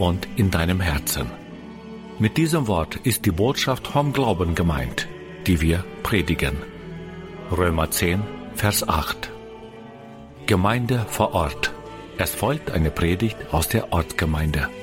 und in deinem Herzen. Mit diesem Wort ist die Botschaft vom Glauben gemeint, die wir predigen. Römer 10, Vers 8. Gemeinde vor Ort. Es folgt eine Predigt aus der Ortsgemeinde.